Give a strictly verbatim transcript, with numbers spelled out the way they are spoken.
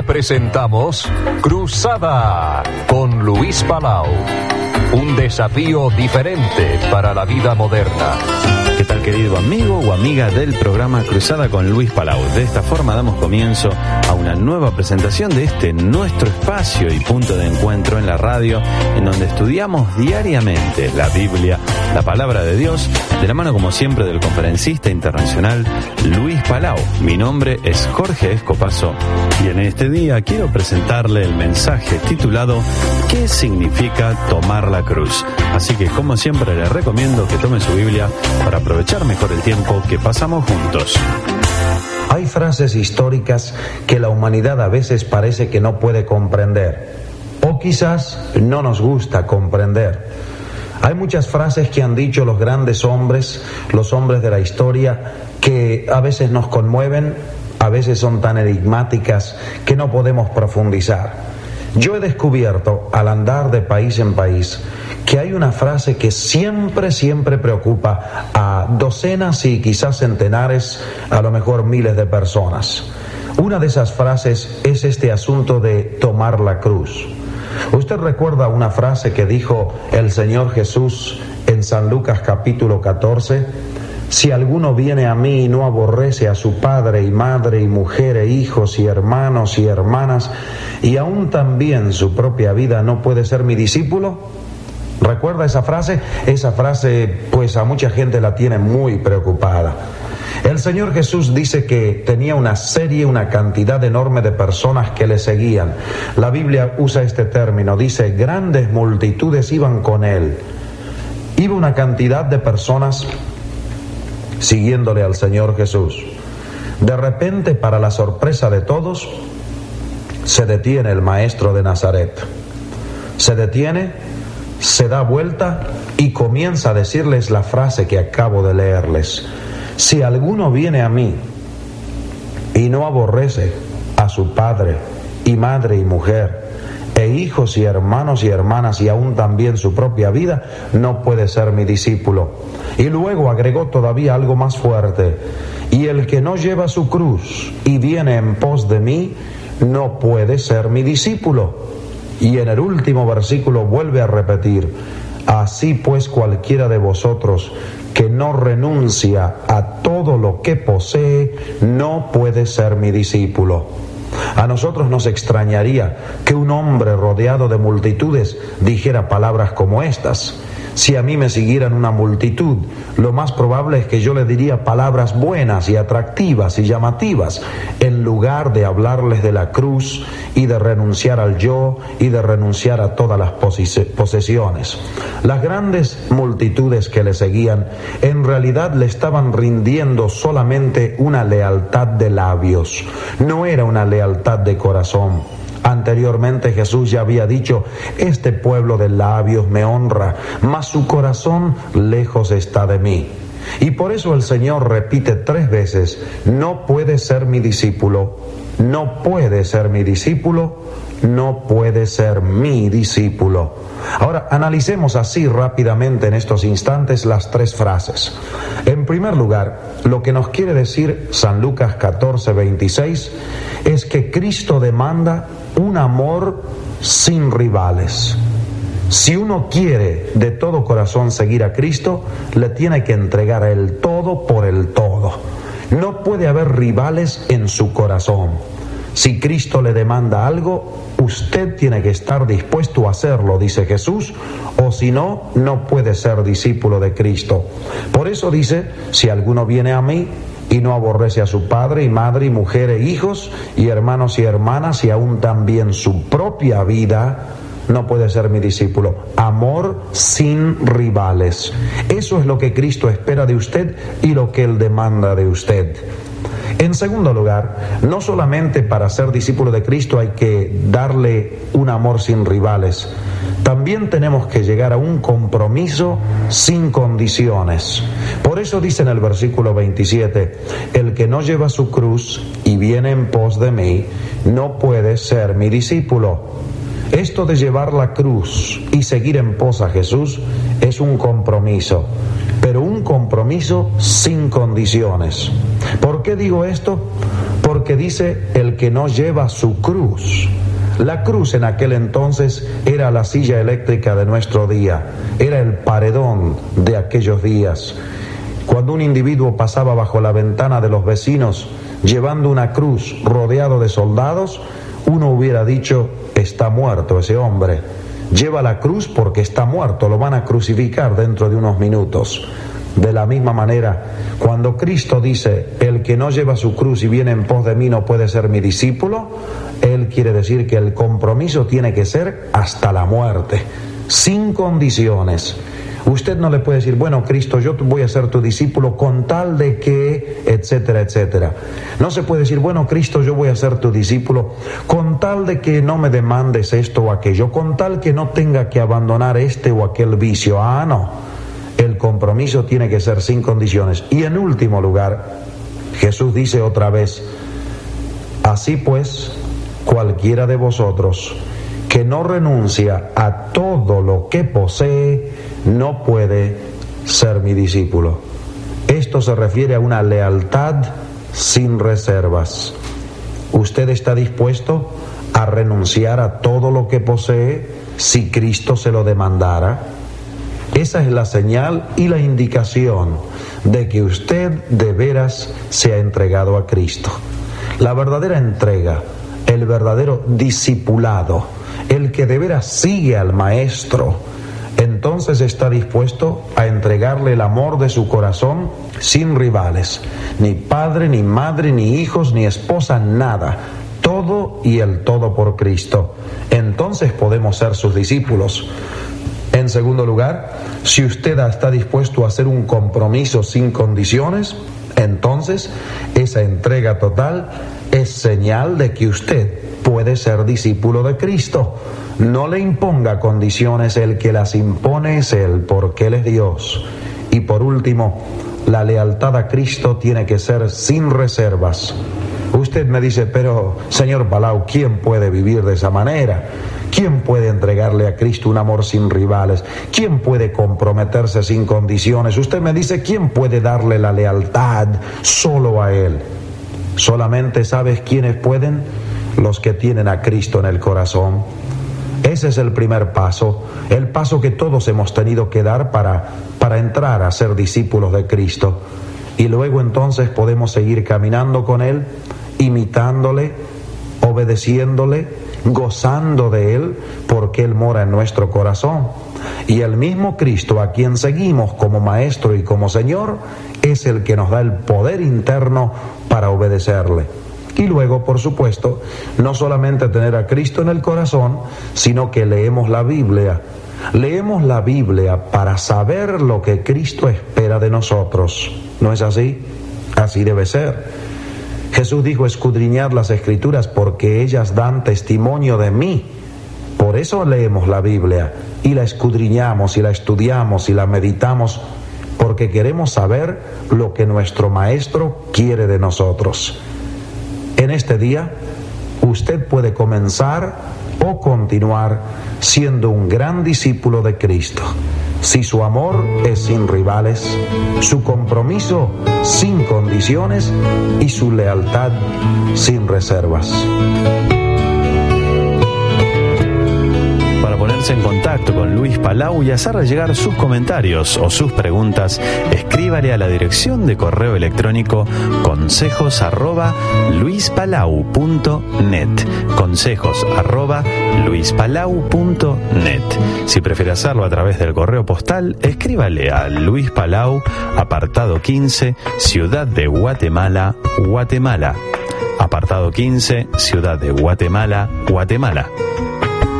Ahora presentamos Cruzada con Luis Palau. Un desafío diferente para la vida moderna. ¿Qué tal, querido amigo o amiga del programa Cruzada con Luis Palau? De esta forma damos comienzo a una nueva presentación de este nuestro espacio y punto de encuentro en la radio, en donde estudiamos diariamente la Biblia, la palabra de Dios, de la mano como siempre del conferencista internacional Luis Palau. Mi nombre es Jorge Escopazo y en este día quiero presentarle el mensaje titulado ¿Qué significa tomar la cruz? Así que, como siempre, le recomiendo que tome su Biblia para aprovechar mejor el tiempo que pasamos juntos. Hay frases históricas que la humanidad a veces parece que no puede comprender, o quizás no nos gusta comprender. Hay muchas frases que han dicho los grandes hombres, los hombres de la historia, que a veces nos conmueven, a veces son tan enigmáticas que no podemos profundizar. Yo he descubierto, al andar de país en país, que hay una frase que siempre, siempre preocupa a docenas y quizás centenares, a lo mejor miles de personas. Una de esas frases es este asunto de tomar la cruz. ¿Usted recuerda una frase que dijo el Señor Jesús en San Lucas capítulo catorce? Si alguno viene a mí y no aborrece a su padre y madre y mujer e hijos y hermanos y hermanas, y aún también su propia vida, ¿no puede ser mi discípulo? ¿Recuerda esa frase? Esa frase, pues a mucha gente la tiene muy preocupada. El Señor Jesús dice que tenía una serie, una cantidad enorme de personas que le seguían. La Biblia usa este término, dice, grandes multitudes iban con él. Iba una cantidad de personas siguiéndole al Señor Jesús. De repente, para la sorpresa de todos, se detiene el maestro de Nazaret. Se detiene, se da vuelta y comienza a decirles la frase que acabo de leerles. Si alguno viene a mí y no aborrece a su padre y madre y mujer, e hijos y hermanos y hermanas y aún también su propia vida, no puede ser mi discípulo. Y luego agregó todavía algo más fuerte: y el que no lleva su cruz y viene en pos de mí, no puede ser mi discípulo. Y en el último versículo vuelve a repetir: así pues cualquiera de vosotros que no renuncia a todo lo que posee, no puede ser mi discípulo. A nosotros nos extrañaría que un hombre rodeado de multitudes dijera palabras como estas. Si a mí me siguieran una multitud, lo más probable es que yo le diría palabras buenas y atractivas y llamativas, en lugar de hablarles de la cruz y de renunciar al yo y de renunciar a todas las posesiones. Las grandes multitudes que le seguían en realidad le estaban rindiendo solamente una lealtad de labios, no era una lealtad de corazón. Anteriormente Jesús ya había dicho: este pueblo de labios me honra, mas su corazón lejos está de mí. Y por eso el Señor repite tres veces: no puede ser mi discípulo, no puede ser mi discípulo, no puede ser mi discípulo. Ahora analicemos así rápidamente en estos instantes las tres frases. En primer lugar, lo que nos quiere decir San Lucas catorce veintiséis es que Cristo demanda un amor sin rivales. Si uno quiere de todo corazón seguir a Cristo, le tiene que entregar el todo por el todo. No puede haber rivales en su corazón. Si Cristo le demanda algo, usted tiene que estar dispuesto a hacerlo, dice Jesús, o si no, no puede ser discípulo de Cristo. Por eso dice: si alguno viene a mí y no aborrece a su padre y madre y mujer e hijos y hermanos y hermanas y aún también su propia vida, no puede ser mi discípulo. Amor sin rivales. Eso es lo que Cristo espera de usted y lo que Él demanda de usted. En segundo lugar, no solamente para ser discípulo de Cristo hay que darle un amor sin rivales, también tenemos que llegar a un compromiso sin condiciones. Por eso dice en el versículo veintisiete: el que no lleva su cruz y viene en pos de mí, no puede ser mi discípulo. Esto de llevar la cruz y seguir en pos a Jesús es un compromiso, pero un compromiso sin condiciones. ¿Por qué digo esto? Porque dice: el que que no lleva su cruz. La cruz en aquel entonces era la silla eléctrica de nuestro día, era el paredón de aquellos días. Cuando un individuo pasaba bajo la ventana de los vecinos llevando una cruz rodeado de soldados, uno hubiera dicho: está muerto ese hombre, lleva la cruz porque está muerto, lo van a crucificar dentro de unos minutos. De la misma manera, cuando Cristo dice: el que no lleva su cruz y viene en pos de mí no puede ser mi discípulo, Él quiere decir que el compromiso tiene que ser hasta la muerte, sin condiciones. Usted no le puede decir: bueno, Cristo, yo voy a ser tu discípulo con tal de que, etcétera, etcétera. No se puede decir: bueno, Cristo, yo voy a ser tu discípulo con tal de que no me demandes esto o aquello, con tal que no tenga que abandonar este o aquel vicio. Ah, no. El compromiso tiene que ser sin condiciones. Y en último lugar, Jesús dice otra vez: así pues, cualquiera de vosotros que no renuncia a todo lo que posee, no puede ser mi discípulo. Esto se refiere a una lealtad sin reservas. ¿Usted está dispuesto a renunciar a todo lo que posee si Cristo se lo demandara? Esa es la señal y la indicación de que usted de veras se ha entregado a Cristo. La verdadera entrega, el verdadero discipulado, el que de veras sigue al Maestro, entonces está dispuesto a entregarle el amor de su corazón sin rivales, ni padre, ni madre, ni hijos, ni esposa, nada, todo y el todo por Cristo. Entonces podemos ser sus discípulos. En segundo lugar, si usted está dispuesto a hacer un compromiso sin condiciones, entonces esa entrega total es señal de que usted puede ser discípulo de Cristo. No le imponga condiciones, el que las impone es Él, porque Él es Dios. Y por último, la lealtad a Cristo tiene que ser sin reservas. Usted me dice: pero señor Palau, ¿quién puede vivir de esa manera? ¿Quién puede entregarle a Cristo un amor sin rivales? ¿Quién puede comprometerse sin condiciones? Usted me dice: ¿quién puede darle la lealtad solo a Él? Solamente ¿sabes quiénes pueden? Los que tienen a Cristo en el corazón. Ese es el primer paso, el paso que todos hemos tenido que dar para, para entrar a ser discípulos de Cristo. Y luego entonces podemos seguir caminando con Él, imitándole, obedeciéndole, gozando de Él, porque Él mora en nuestro corazón. Y el mismo Cristo a quien seguimos como Maestro y como Señor es el que nos da el poder interno para obedecerle. Y luego, por supuesto, no solamente tener a Cristo en el corazón, sino que leemos la Biblia. Leemos la Biblia para saber lo que Cristo espera de nosotros. ¿No es así? Así debe ser. Jesús dijo: escudriñad las Escrituras porque ellas dan testimonio de mí. Por eso leemos la Biblia y la escudriñamos y la estudiamos y la meditamos, porque queremos saber lo que nuestro Maestro quiere de nosotros. En este día, usted puede comenzar o continuar siendo un gran discípulo de Cristo. Si su amor es sin rivales, su compromiso sin condiciones y su lealtad sin reservas. Para ponerse en contacto con Luis Palau y hacerle llegar sus comentarios o sus preguntas, escríbale a la dirección de correo electrónico consejos arroba luispalau punto net, consejos arroba luispalau punto net. Si prefiere hacerlo a través del correo postal, escríbale a Luis Palau, apartado quince, Ciudad de Guatemala, Guatemala. Apartado quince, Ciudad de Guatemala, Guatemala.